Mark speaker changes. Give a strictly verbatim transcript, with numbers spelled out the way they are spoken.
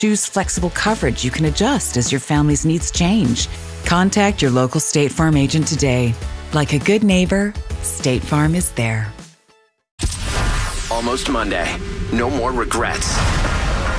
Speaker 1: Choose flexible coverage you can adjust as your family's needs change. Contact your local State Farm agent today. Like a good neighbor, State Farm is there.
Speaker 2: Almost Monday. No more regrets.